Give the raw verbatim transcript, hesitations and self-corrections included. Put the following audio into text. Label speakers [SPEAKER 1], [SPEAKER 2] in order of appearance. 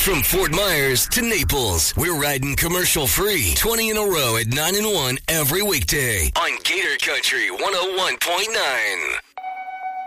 [SPEAKER 1] From Fort Myers to Naples, we're riding commercial-free twenty in a row at nine and one every weekday on Gator Country one oh one point nine.